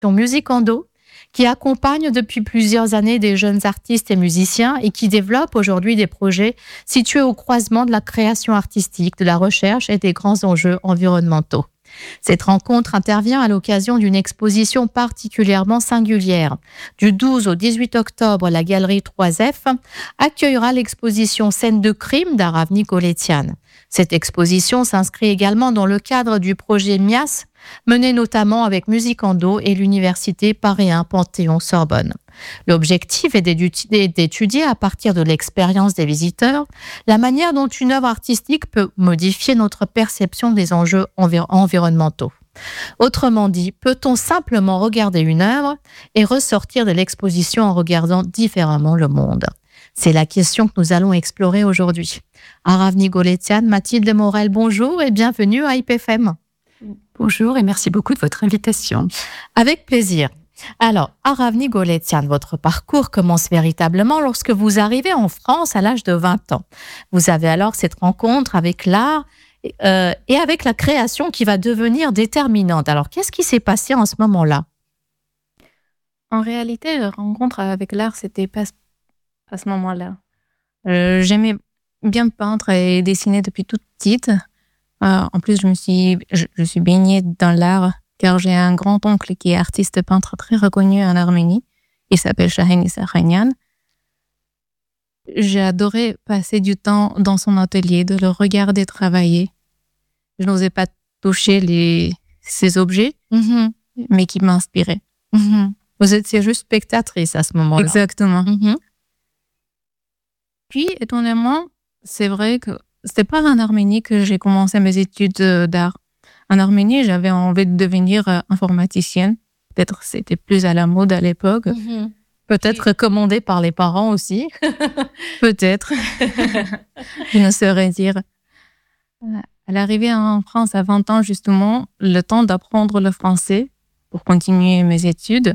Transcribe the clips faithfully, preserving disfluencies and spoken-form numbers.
Musicando, qui accompagne depuis plusieurs années des jeunes artistes et musiciens et qui développe aujourd'hui des projets situés au croisement de la création artistique, de la recherche et des grands enjeux environnementaux. Cette rencontre intervient à l'occasion d'une exposition particulièrement singulière. Du douze au dix-huit octobre, la galerie trois F accueillera l'exposition Scènes de crime d'Arav Nicoletian. Cette exposition s'inscrit également dans le cadre du projet M I A S, mené notamment avec Musicando et l'université Paris un Panthéon-Sorbonne. L'objectif est d'étudier à partir de l'expérience des visiteurs la manière dont une œuvre artistique peut modifier notre perception des enjeux envir- environnementaux. Autrement dit, peut-on simplement regarder une œuvre et ressortir de l'exposition en regardant différemment le monde ? C'est la question que nous allons explorer aujourd'hui. Arav Nicoletian, Mathilde Morel, bonjour et bienvenue à I P F M. Bonjour et merci beaucoup de votre invitation. Avec plaisir. Alors, Arav Nicoletian, votre parcours commence véritablement lorsque vous arrivez en France à l'âge de vingt ans. Vous avez alors cette rencontre avec l'art euh, et avec la création qui va devenir déterminante. Alors, qu'est-ce qui s'est passé en ce moment-là ? En réalité, la rencontre avec l'art, c'était pas à ce moment-là. Euh, j'aimais bien peindre et dessiner depuis toute petite. Euh, en plus, je me suis, je, je suis baignée dans l'art car j'ai un grand-oncle qui est artiste peintre très reconnu en Arménie. Il s'appelle Shahin Issakhanyan. J'ai adoré passer du temps dans son atelier, de le regarder travailler. Je n'osais pas toucher les, ces objets, mm-hmm. mais qui m'inspiraient. Mm-hmm. Vous étiez juste spectatrice à ce moment-là. Exactement. Mm-hmm. Puis, étonnamment, c'est vrai que c'était pas en Arménie que j'ai commencé mes études d'art. En Arménie, j'avais envie de devenir informaticienne. Peut-être c'était plus à la mode à l'époque. Mm-hmm. Peut-être recommandé par les parents aussi. Peut-être. Je ne saurais dire. À l'arrivée en France à vingt ans, justement, le temps d'apprendre le français pour continuer mes études.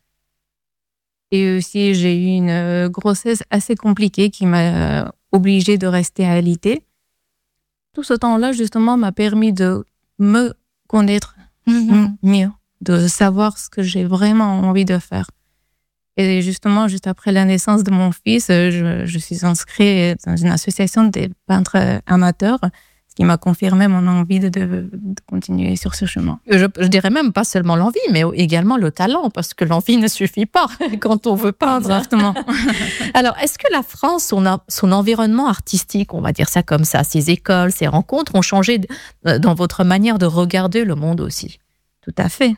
Et aussi, j'ai eu une grossesse assez compliquée qui m'a obligée de rester alitée. Tout ce temps-là, justement, m'a permis de me connaître mm-hmm. mieux, de savoir ce que j'ai vraiment envie de faire. Et justement, juste après la naissance de mon fils, je, je suis inscrite dans une association des peintres amateurs, ce qui m'a confirmé mon envie de, de, de continuer sur ce chemin. Je, je dirais même pas seulement l'envie, mais également le talent, parce que l'envie ne suffit pas quand on veut peindre. Exactement. Alors, est-ce que la France, son, son environnement artistique, on va dire ça comme ça, ses écoles, ses rencontres ont changé dans votre manière de regarder le monde aussi ? Tout à fait.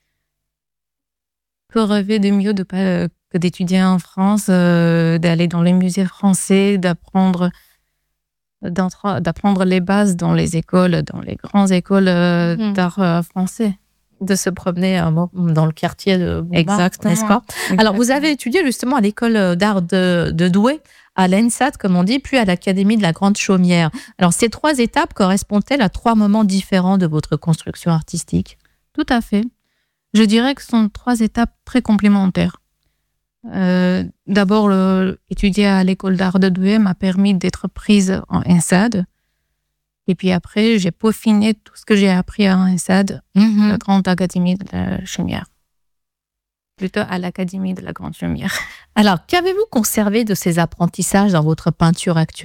On peut rêver de mieux de pas, que d'étudier en France, euh, d'aller dans les musées français, d'apprendre... d'apprendre les bases dans les écoles, dans les grandes écoles euh, mmh. d'art euh, français. De se promener euh, dans le quartier de Montmartre, exactement, n'est-ce pas ? Exactement. Alors, vous avez étudié justement à l'école d'art de, de Douai, à l'E N S A D, comme on dit, puis à l'Académie de la Grande Chaumière. Alors, ces trois étapes correspondent-elles à trois moments différents de votre construction artistique ? Tout à fait. Je dirais que ce sont trois étapes très complémentaires. Euh, d'abord, le, étudier à l'école d'art de Douai m'a permis d'être prise en E N S A D. Et puis après, j'ai peaufiné tout ce que j'ai appris en E N S A D, mm-hmm. la Grande Académie de la Chaumière. Plutôt à l'Académie de la Grande Chaumière. Alors, qu'avez-vous conservé de ces apprentissages dans votre peinture actuelle ?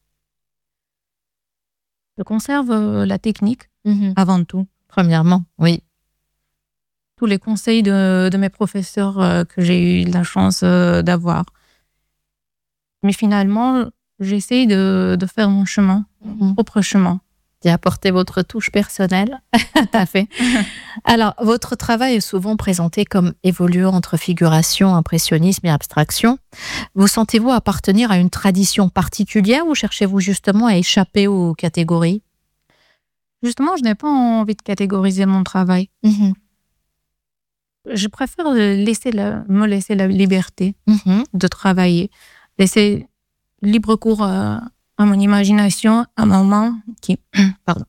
Je conserve la technique, mm-hmm. avant tout. Premièrement, oui. Tous les conseils de, de mes professeurs euh, que j'ai eu la chance euh, d'avoir. Mais finalement, j'essaye de, de faire mon chemin, mmh. mon propre chemin. D'y apporter votre touche personnelle. Tout à fait. Alors, votre travail est souvent présenté comme évoluant entre figuration, impressionnisme et abstraction. Vous sentez-vous appartenir à une tradition particulière ou cherchez-vous justement à échapper aux catégories ? Justement, je n'ai pas envie de catégoriser mon travail. Mmh. Je préfère laisser la, me laisser la liberté mmh. de travailler, laisser libre cours à, à mon imagination, à ma main qui, pardon,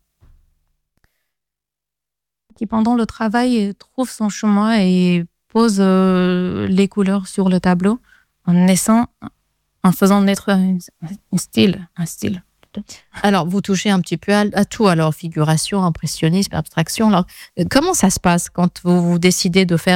qui pendant le travail trouve son chemin et pose euh, les couleurs sur le tableau en naissant, en faisant naître un, un style, un style. Alors, vous touchez un petit peu à, à tout, alors figuration, impressionnisme, abstraction. Alors, comment ça se passe quand vous, vous décidez de faire